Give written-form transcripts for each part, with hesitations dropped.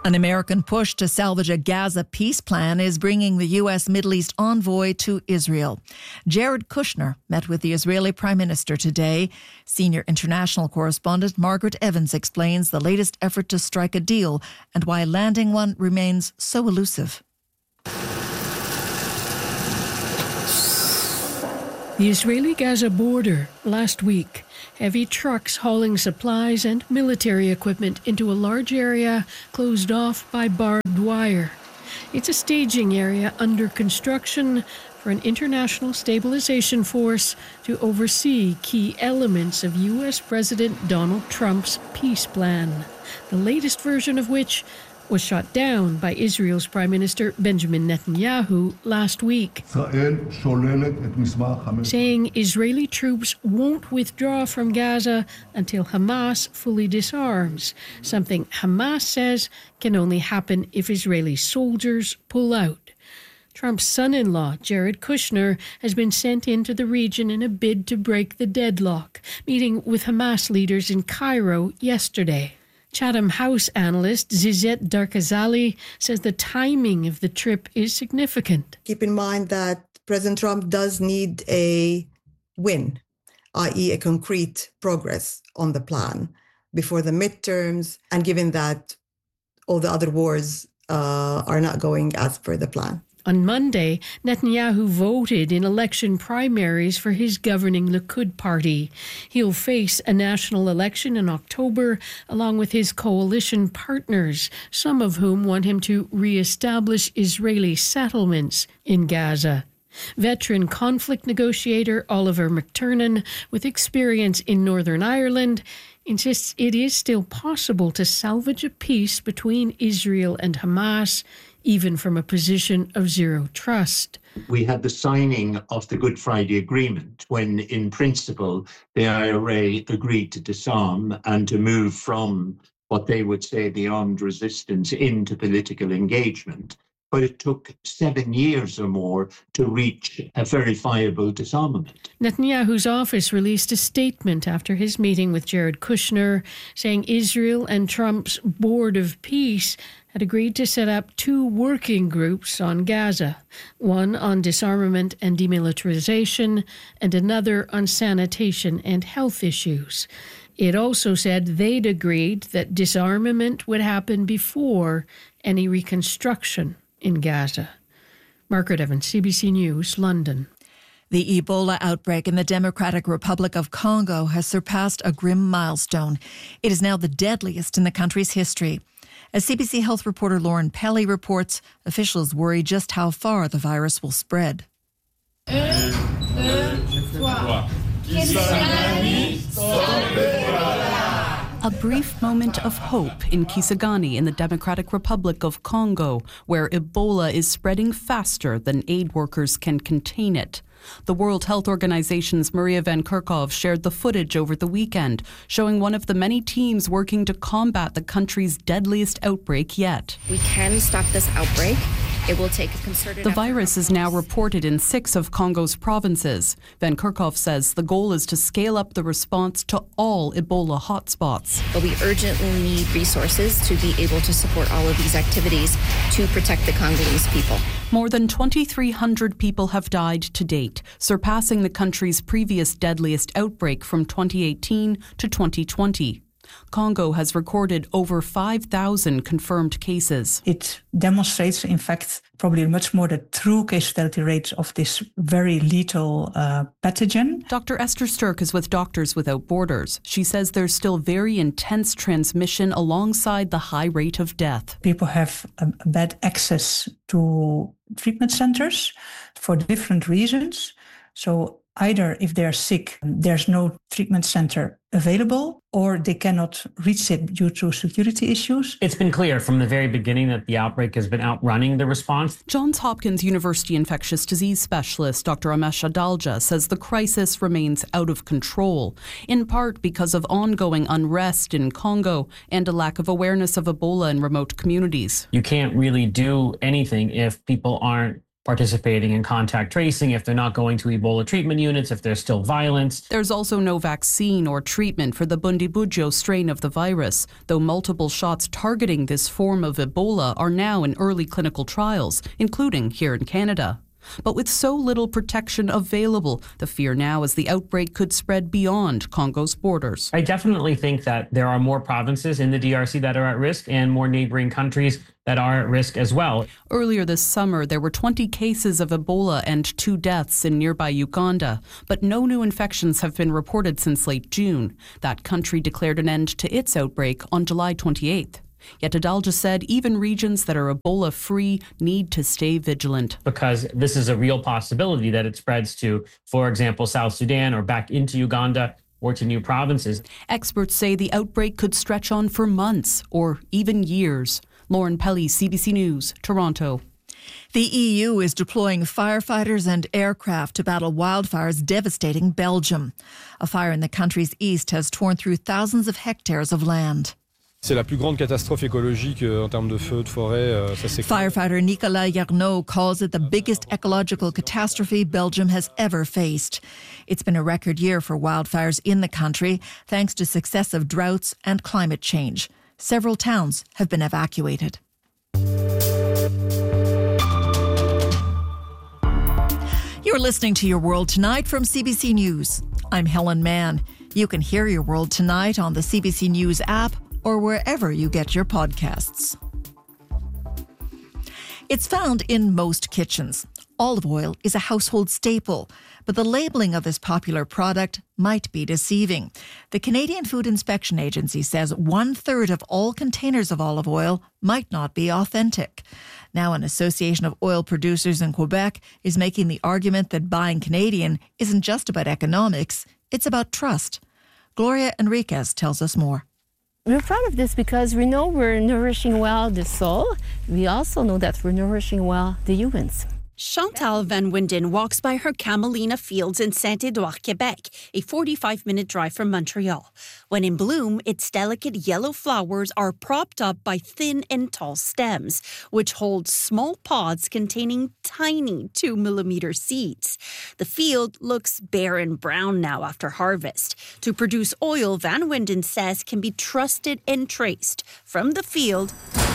An American push to salvage a Gaza peace plan is bringing the U.S. Middle East envoy to Israel. Jared Kushner met with the Israeli Prime Minister today. Senior international correspondent Margaret Evans explains the latest effort to strike a deal and why landing one remains so elusive. The Israeli-Gaza border last week. Heavy trucks hauling supplies and military equipment into a large area closed off by barbed wire. It's a staging area under construction for an international stabilization force to oversee key elements of U.S. President Donald Trump's peace plan, the latest version of which was shot down by Israel's Prime Minister Benjamin Netanyahu last week, saying Israeli troops won't withdraw from Gaza until Hamas fully disarms, something Hamas says can only happen if Israeli soldiers pull out. Trump's son-in-law, Jared Kushner, has been sent into the region in a bid to break the deadlock, meeting with Hamas leaders in Cairo yesterday. Chatham House analyst Zizet Darkazali says the timing of the trip is significant. Keep in mind that President Trump does need a win, i.e. a concrete progress on the plan before the midterms, and given that all the other wars are not going as per the plan. On Monday, Netanyahu voted in election primaries for his governing Likud party. He'll face a national election in October, along with his coalition partners, some of whom want him to re-establish Israeli settlements in Gaza. Veteran conflict negotiator Oliver McTernan, with experience in Northern Ireland, insists it is still possible to salvage a peace between Israel and Hamas, even from a position of zero trust. We had the signing of the Good Friday Agreement when, in principle, the IRA agreed to disarm and to move from what they would say the armed resistance into political engagement. But it took 7 years or more to reach a verifiable disarmament. Netanyahu's office released a statement after his meeting with Jared Kushner, saying Israel and Trump's Board of Peace had agreed to set up 2 working groups on Gaza, one on disarmament and demilitarization, and another on sanitation and health issues. It also said they'd agreed that disarmament would happen before any reconstruction in Gaza. Margaret Evans, CBC News, London. The Ebola outbreak in the Democratic Republic of Congo has surpassed a grim milestone. It is now the deadliest in the country's history. As CBC Health reporter Lauren Pelly reports, officials worry just how far the virus will spread. A brief moment of hope in Kisangani in the Democratic Republic of Congo, where Ebola is spreading faster than aid workers can contain it. The World Health Organization's Maria Van Kerkhove shared the footage over the weekend, showing one of the many teams working to combat the country's deadliest outbreak yet. We can stop this outbreak. It will take a concerted The virus is now reported in 6 of Congo's provinces. Van Kerkhove says the goal is to scale up the response to all Ebola hotspots. But we urgently need resources to be able to support all of these activities to protect the Congolese people. More than 2,300 people have died to date, surpassing the country's previous deadliest outbreak from 2018 to 2020. Congo has recorded over 5,000 confirmed cases. It demonstrates, in fact, probably much more the true case fatality rates of this very lethal pathogen. Dr. Esther Sturck is with Doctors Without Borders. She says there's still very intense transmission alongside the high rate of death. People have bad access to treatment centers for different reasons. So either if they're sick, there's no treatment center available, or they cannot reach it due to security issues. It's been clear from the very beginning that the outbreak has been outrunning the response. Johns Hopkins University infectious disease specialist Dr. Amesh Adalja says the crisis remains out of control, in part because of ongoing unrest in Congo and a lack of awareness of Ebola in remote communities. You can't really do anything if people aren't participating in contact tracing, if they're not going to Ebola treatment units, if there's still violence. There's also no vaccine or treatment for the Bundibugyo strain of the virus, though multiple shots targeting this form of Ebola are now in early clinical trials, including here in Canada. But with so little protection available, the fear now is the outbreak could spread beyond Congo's borders. I definitely think that there are more provinces in the DRC that are at risk and more neighboring countries that are at risk as well. Earlier this summer, there were 20 cases of Ebola and 2 deaths in nearby Uganda, but no new infections have been reported since late June. That country declared an end to its outbreak on July 28th. Yet Adalja said even regions that are Ebola-free need to stay vigilant. Because this is a real possibility that it spreads to, for example, South Sudan or back into Uganda or to new provinces. Experts say the outbreak could stretch on for months or even years. Lauren Pelly, CBC News, Toronto. The EU is deploying firefighters and aircraft to battle wildfires devastating Belgium. A fire in the country's east has torn through thousands of hectares of land. C'est la plus grande catastrophe écologique en termes de feux de forêt. Firefighter Nicolas Yarnaud calls it the biggest ecological catastrophe Belgium has ever faced. It's been a record year for wildfires in the country, thanks to successive droughts and climate change. Several towns have been evacuated. You're listening to Your World Tonight from CBC News. I'm Helen Mann. You can hear Your World Tonight on the CBC News app or wherever you get your podcasts. It's found in most kitchens. Olive oil is a household staple, but the labelling of this popular product might be deceiving. The Canadian Food Inspection Agency says 1/3 of all containers of olive oil might not be authentic. Now, an association of oil producers in Quebec is making the argument that buying Canadian isn't just about economics, it's about trust. Gloria Enriquez tells us more. We're proud of this because we know we're nourishing well the soil. We also know that we're nourishing well the humans. Chantal Van Winden walks by her camelina fields in Saint-Édouard, Quebec, a 45-minute drive from Montreal. When in bloom, its delicate yellow flowers are propped up by thin and tall stems, which hold small pods containing tiny 2-millimeter seeds. The field looks bare and brown now after harvest. To produce oil, Van Winden says can be trusted and traced from the field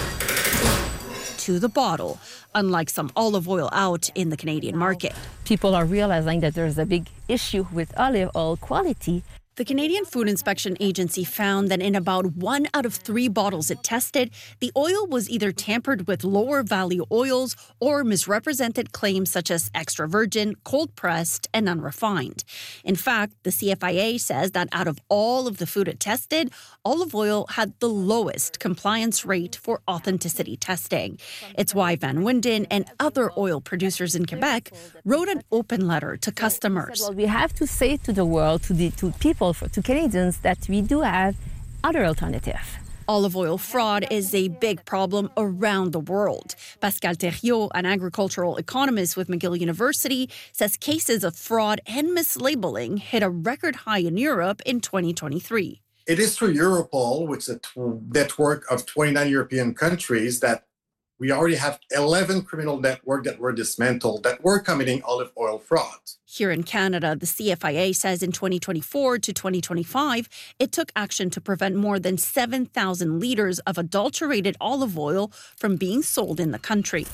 to the bottle, unlike some olive oil out in the Canadian market. People are realizing that there's a big issue with olive oil quality. The Canadian Food Inspection Agency found that in about 1 out of 3 bottles it tested, the oil was either tampered with lower value oils or misrepresented claims such as extra virgin, cold pressed, and unrefined. In fact, the CFIA says that out of all of the food it tested, olive oil had the lowest compliance rate for authenticity testing. It's why Van Winden and other oil producers in Quebec wrote an open letter to customers. Well, we have to say to the world, to people, to Canadians, that we do have other alternatives. Olive oil fraud is a big problem around the world. Pascal Thériault, an agricultural economist with McGill University, says cases of fraud and mislabeling hit a record high in Europe in 2023. It is through Europol, which is a network of 29 European countries, that we already have 11 criminal networks that were dismantled that were committing olive oil fraud. Here in Canada, the CFIA says in 2024 to 2025, it took action to prevent more than 7,000 liters of adulterated olive oil from being sold in the country.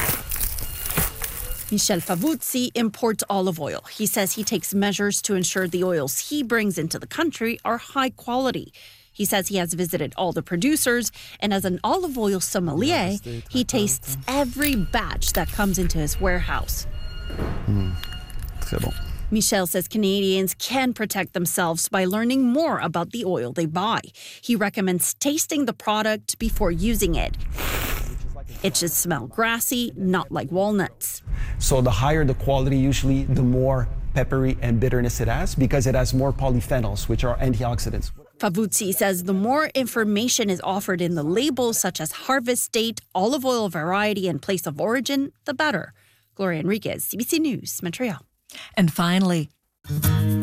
Michel Favuzzi imports olive oil. He says he takes measures to ensure the oils he brings into the country are high quality. He says he has visited all the producers, and as an olive oil sommelier, he tastes every batch that comes into his warehouse. Très bon. Michel says Canadians can protect themselves by learning more about the oil they buy. He recommends tasting the product before using it. It should smell grassy, not like walnuts. So the higher the quality, usually the more peppery and bitterness it has, because it has more polyphenols, which are antioxidants. Favuzzi says the more information is offered in the label, such as harvest date, olive oil variety, and place of origin, the better. Gloria Enriquez, CBC News, Montreal. And finally,